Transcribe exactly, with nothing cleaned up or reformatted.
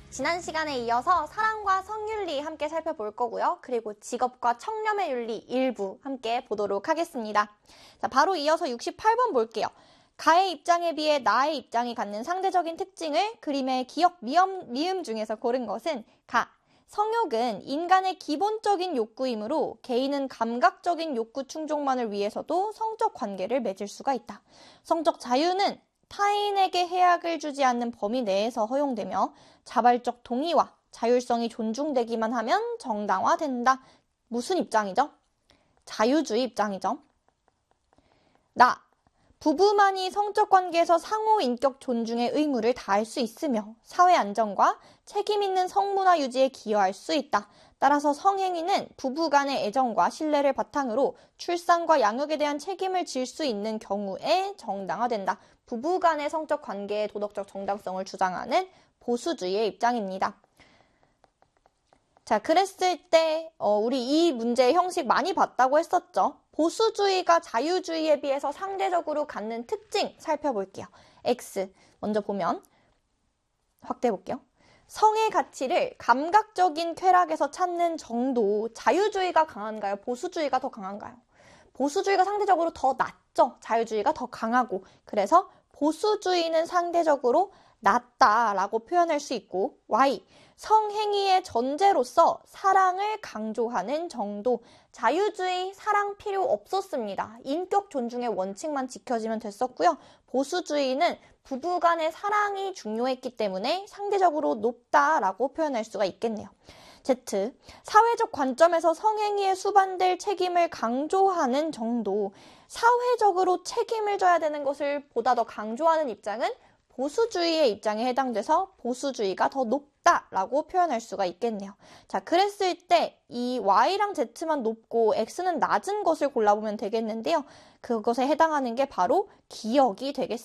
지난 시간에 이어서 사랑과 성윤리 함께 살펴볼 거고요. 그리고 직업과 청렴의 윤리 일부 함께 보도록 하겠습니다. 자, 바로 이어서 육십팔 번 볼게요. 가의 입장에 비해 나의 입장이 갖는 상대적인 특징을 그림의 기역, 미음, 미음 중에서 고른 것은 가. 성욕은 인간의 기본적인 욕구이므로 개인은 감각적인 욕구 충족만을 위해서도 성적 관계를 맺을 수가 있다. 성적 자유는 타인에게 해악을 주지 않는 범위 내에서 허용되며 자발적 동의와 자율성이 존중되기만 하면 정당화된다. 무슨 입장이죠? 자유주의 입장이죠. 나. 부부만이 성적 관계에서 상호 인격 존중의 의무를 다할 수 있으며 사회 안정과 책임 있는 성문화 유지에 기여할 수 있다. 따라서 성행위는 부부 간의 애정과 신뢰를 바탕으로 출산과 양육에 대한 책임을 질 수 있는 경우에 정당화된다. 부부 간의 성적 관계의 도덕적 정당성을 주장하는 보수주의의 입장입니다. 자, 그랬을 때 어, 우리 이 문제의 형식 많이 봤다고 했었죠. 보수주의가 자유주의에 비해서 상대적으로 갖는 특징 살펴볼게요. X 먼저 보면 확대해 볼게요. 성의 가치를 감각적인 쾌락에서 찾는 정도, 자유주의가 강한가요? 보수주의가 더 강한가요? 보수주의가 상대적으로 더 낮죠. 자유주의가 더 강하고. 그래서 보수주의는 상대적으로 낮다라고 표현할 수 있고, Y. 성행위의 전제로서 사랑을 강조하는 정도. 자유주의 사랑 필요 없었습니다. 인격 존중의 원칙만 지켜지면 됐었고요. 보수주의는 부부 간의 사랑이 중요했기 때문에 상대적으로 높다라고 표현할 수가 있겠네요. Z. 사회적 관점에서 성행위에 수반될 책임을 강조하는 정도. 사회적으로 책임을 져야 되는 것을 보다 더 강조하는 입장은 보수주의의 입장에 해당돼서 보수주의가 더 높다라고 표현할 수가 있겠네요. 자, 그랬을 때 이 Y랑 Z만 높고 X는 낮은 것을 골라보면 되겠는데요. 그것에 해당하는 게 바로 기역이 되겠습니다.